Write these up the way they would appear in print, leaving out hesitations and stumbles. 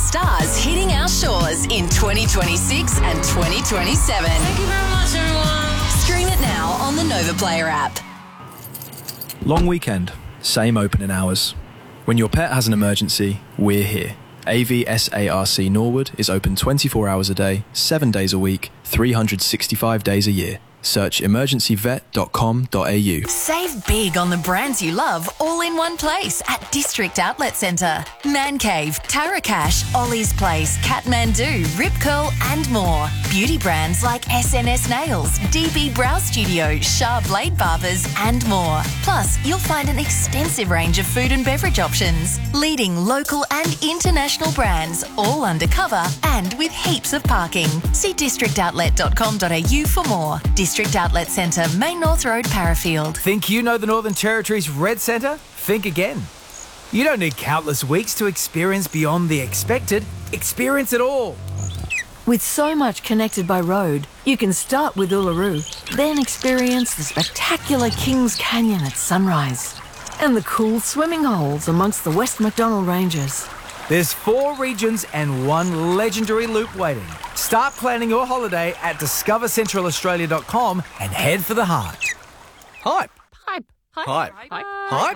stars hitting our shores in 2026 and 2027. Thank you very much, everyone. Stream it now on the Nova Player app. Long weekend, same opening hours. When your pet has an emergency, we're here. AVSARC Norwood is open 24 hours a day, 7 days a week, 365 days a year. Search emergencyvet.com.au. Save big on the brands you love all in one place at District Outlet Centre. Man Cave, Tarakash, Ollie's Place, Kathmandu, Rip Curl and more. Beauty brands like SNS Nails, DB Brow Studio, Shah Blade Barbers and more. Plus, you'll find an extensive range of food and beverage options. Leading local and international brands, all undercover and with heaps of parking. See districtoutlet.com.au for more. District Outlet Centre, Main North Road, Parafield. Think you know the Northern Territory's Red Centre? Think again. You don't need countless weeks to experience beyond the expected. Experience it all. With so much connected by road, you can start with Uluru, then experience the spectacular Kings Canyon at sunrise and the cool swimming holes amongst the West Macdonnell Ranges. There's 4 regions and 1 legendary loop waiting. Start planning your holiday at discovercentralaustralia.com and head for the heart. Hype. Hype. Hype. Hype. Hype.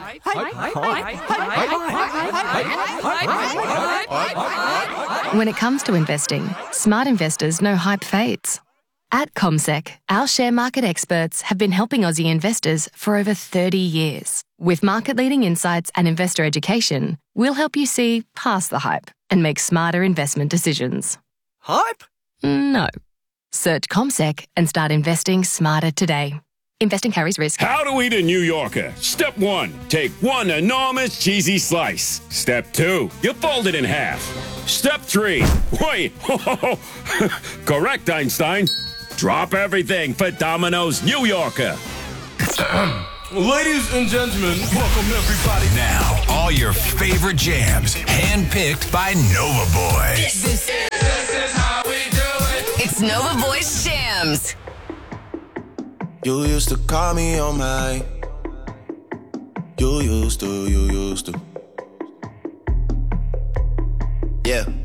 Hype. When it comes to investing, smart investors know hype fades. At CommSec, our share market experts have been helping Aussie investors for over 30 years. With market-leading insights and investor education, we'll help you see past the hype and make smarter investment decisions. Hype? No. Search CommSec and start investing smarter today. Investing carries risk. How to eat a New Yorker. Step 1, take 1 enormous cheesy slice. Step 2, you fold it in half. Step 3, wait, correct, Einstein. Drop everything for Domino's New Yorker. Ladies and gentlemen, welcome everybody. Now, all your favorite jams, handpicked by Nova Boys. This is how we do it. It's Nova Boys Jams. You used to call me on my. You used to. Yeah.